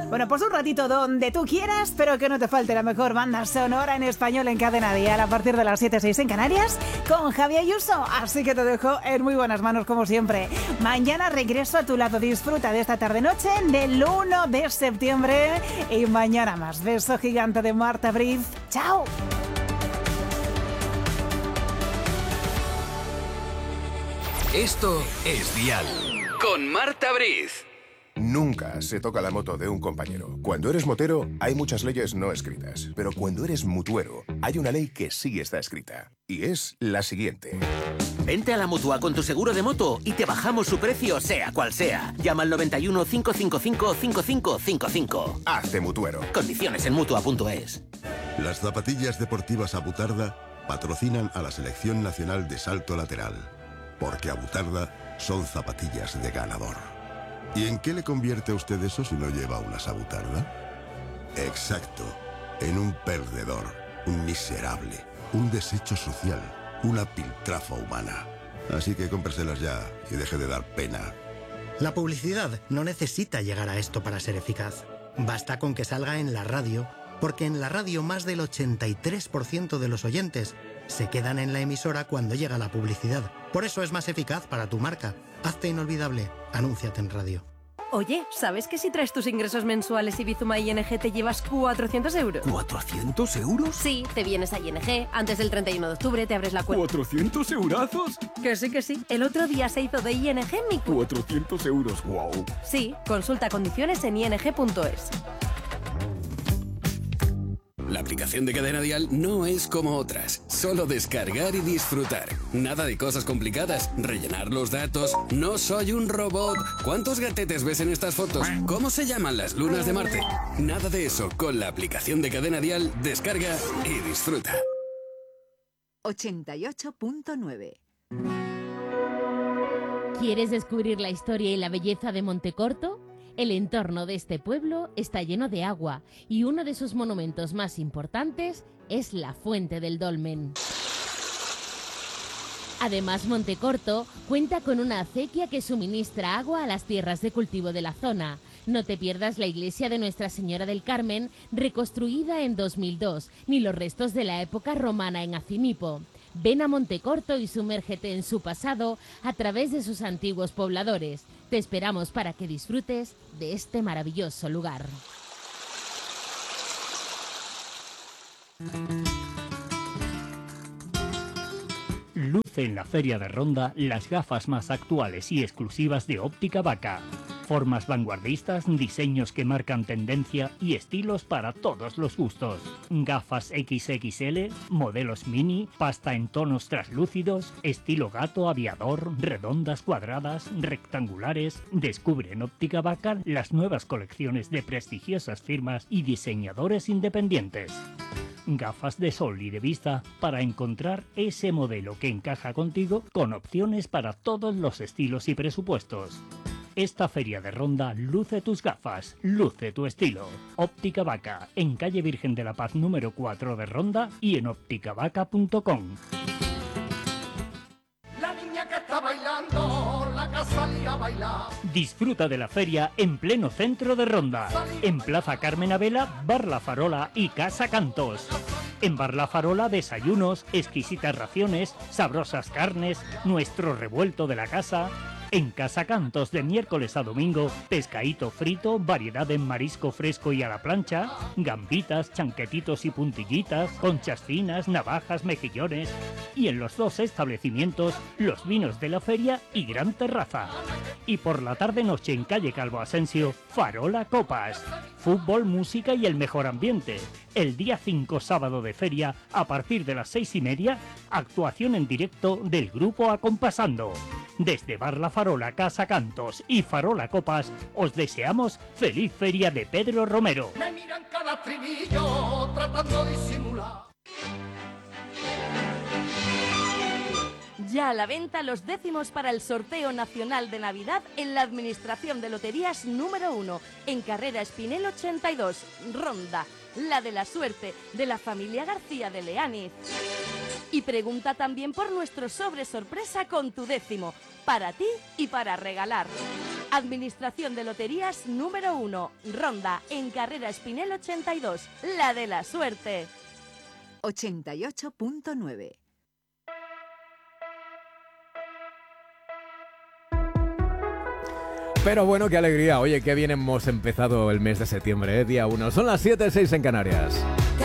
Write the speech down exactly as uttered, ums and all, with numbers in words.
Bueno, pues un ratito donde tú quieras, pero que no te falte la mejor banda sonora en español en Cadena Dial a partir de las siete seis en Canarias con Javi Ayuso. Así que te dejo en muy buenas manos como siempre. Mañana regreso a tu lado. Disfruta de esta tarde-noche del uno de septiembre y mañana más. Beso gigante de Marta Briz. ¡Chao! Esto es Dial con Marta Briz. Nunca se toca la moto de un compañero. Cuando eres motero, hay muchas leyes no escritas. Pero cuando eres mutuero, hay una ley que sí está escrita. Y es la siguiente. Vente a la Mutua con tu seguro de moto y te bajamos su precio, sea cual sea. Llama al noventa y uno, cinco cinco cinco, cinco cinco cinco cinco. Hazte mutuero. Condiciones en mutua punto es. Las zapatillas deportivas Abutarda patrocinan a la Selección Nacional de Salto Lateral. Porque Abutarda son zapatillas de ganador. ¿Y en qué le convierte a usted eso si no lleva una Abutarda? Exacto, en un perdedor, un miserable, un desecho social, una piltrafa humana. Así que cómpreselas ya y deje de dar pena. La publicidad no necesita llegar a esto para ser eficaz. Basta con que salga en la radio, porque en la radio más del ochenta y tres por ciento de los oyentes se quedan en la emisora cuando llega la publicidad. Por eso es más eficaz para tu marca. Hazte inolvidable. Anúnciate en radio. Oye, ¿sabes que si traes tus ingresos mensuales y Bizuma I N G te llevas cuatrocientos euros? ¿cuatrocientos euros? Sí, te vienes a I N G, antes del treinta y uno de octubre te abres la cuenta. ¿cuatrocientos eurazos? Que sí, que sí. El otro día se hizo de I N G en mi cuenta. cuatrocientos euros, wow. Sí, consulta condiciones en i n g punto es. La aplicación de Cadena Dial no es como otras. Solo descargar y disfrutar. Nada de cosas complicadas. Rellenar los datos. No soy un robot. ¿Cuántos gatetes ves en estas fotos? ¿Cómo se llaman las lunas de Marte? Nada de eso. Con la aplicación de Cadena Dial, descarga y disfruta. ochenta y ocho punto nueve. ¿Quieres descubrir la historia y la belleza de Montecorto? El entorno de este pueblo está lleno de agua y uno de sus monumentos más importantes es la Fuente del Dolmen. Además, Montecorto cuenta con una acequia que suministra agua a las tierras de cultivo de la zona. No te pierdas la iglesia de Nuestra Señora del Carmen, reconstruida en dos mil dos, ni los restos de la época romana en Acimipo. Ven a Montecorto y sumérgete en su pasado a través de sus antiguos pobladores. Te esperamos para que disfrutes de este maravilloso lugar. Luce en la Feria de Ronda las gafas más actuales y exclusivas de Óptica Vaca. Formas vanguardistas, diseños que marcan tendencia y estilos para todos los gustos. Gafas equis equis ele, modelos mini, pasta en tonos translúcidos, estilo gato, aviador, redondas, cuadradas, rectangulares. Descubre en Óptica Vaca las nuevas colecciones de prestigiosas firmas y diseñadores independientes. Gafas de sol y de vista para encontrar ese modelo que encaja contigo con opciones para todos los estilos y presupuestos. Esta Feria de Ronda luce tus gafas, luce tu estilo. Óptica Vaca, en calle Virgen de la Paz número cuatro de Ronda y en óptica vaca punto com. La niña que está bailando, la que salía a bailar. Disfruta de la feria en pleno centro de Ronda, en Plaza Carmen Abela, Bar La Farola y Casa Cantos. En Bar La Farola, desayunos, exquisitas raciones, sabrosas carnes, nuestro revuelto de la casa. En Casa Cantos, de miércoles a domingo, pescadito frito, variedad en marisco fresco y a la plancha, gambitas, chanquetitos y puntillitas, conchas finas, navajas, mejillones. Y en los dos establecimientos, los vinos de la feria y gran terraza. Y por la tarde-noche en calle Calvo Asensio, Farola Copas. Fútbol, música y el mejor ambiente. El día cinco, sábado de feria, a partir de las seis y media, actuación en directo del grupo Acompasando. Desde Bar La Farola, Casa Cantos y Farola Copas, os deseamos feliz feria de Pedro Romero. Me miran cada trinillo tratando de disimular. Ya a la venta los décimos para el sorteo nacional de Navidad en la Administración de Loterías número uno, en Carrera Espinel ochenta y dos, Ronda, la de la suerte de la familia García de Leániz. Y pregunta también por nuestro sobre sorpresa con tu décimo, para ti y para regalar. Administración de Loterías número uno, Ronda, en Carrera Espinel ochenta y dos, la de la suerte. ochenta y ocho punto nueve. Pero bueno, qué alegría. Oye, qué bien hemos empezado el mes de septiembre, ¿eh? Día uno. Son las siete seis en Canarias. Qué